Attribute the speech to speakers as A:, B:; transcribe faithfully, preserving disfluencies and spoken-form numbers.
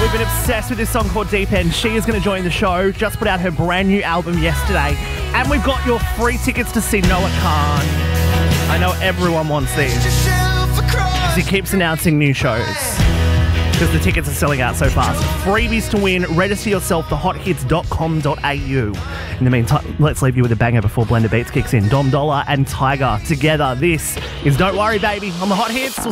A: we've been obsessed with this song called Deep End. She is going to join the show. Just put out her brand new album yesterday. And we've got your free tickets to see Noah Khan. I know everyone wants these. Because he keeps announcing new shows. Because the tickets are selling out so fast. Freebies to win. Register yourself, the hot hits dot com dot a u. In the meantime, let's leave you with a banger before Blender Beats kicks in. Dom Dollar and Tiger together. This is Don't Worry Baby on the Hot Hits.